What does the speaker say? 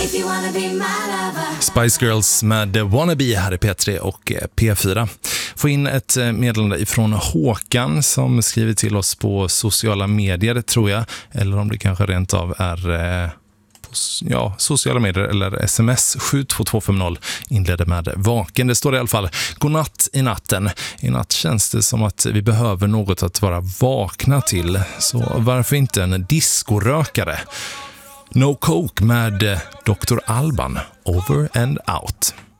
Spice Girls med Wannabe här i P3 och P4. Få in ett meddelande ifrån Håkan som skriver till oss på sociala medier, tror jag. Eller om det kanske rent av är sociala medier eller sms 72250 inleder med vaken. Det står i alla fall: godnatt i natten. I natt känns det som att vi behöver något att vara vakna till. Så varför inte en discorökare? No Coke med Dr. Alban, Over and Out.